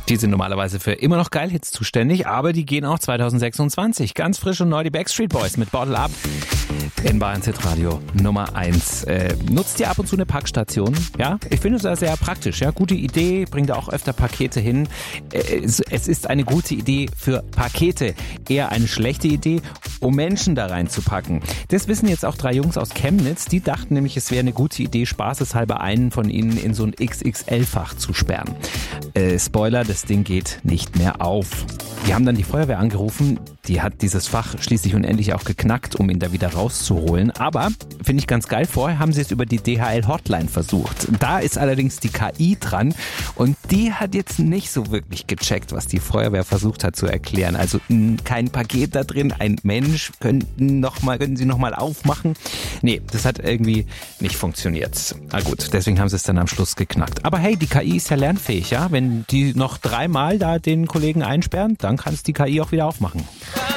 Die sind normalerweise für immer noch Geil-Hits zuständig, aber die gehen auch 2026. Ganz frisch und neu die Backstreet Boys mit Bottle Up. In Bayern Hitradio Nummer 1. Nutzt ihr ab und zu eine Packstation? Ja, ich finde das sehr praktisch. Ja, gute Idee, bringt auch öfter Pakete hin. Es ist eine gute Idee für Pakete, eher eine schlechte Idee, um Menschen da reinzupacken. Das wissen jetzt auch 3 Jungs aus Chemnitz. Die dachten nämlich, es wäre eine gute Idee, spaßeshalber einen von ihnen in so ein XXL-Fach zu sperren. Spoiler, das Ding geht nicht mehr auf. Die haben dann die Feuerwehr angerufen, die hat dieses Fach schließlich und endlich auch geknackt, um ihn da wieder rauszuholen. Aber, finde ich ganz geil, vorher haben sie es über die DHL-Hotline versucht. Da ist allerdings die KI dran und die hat jetzt nicht so wirklich gecheckt, was die Feuerwehr versucht hat zu erklären. Also kein Paket da drin, ein Mensch, könnten Sie noch mal aufmachen? Nee, das hat irgendwie nicht funktioniert. Na gut, deswegen haben sie es dann am Schluss geknackt. Aber hey, die KI ist ja lernfähig, ja? Wenn die noch 3-mal da den Kollegen einsperren, dann kann es die KI auch wieder aufmachen.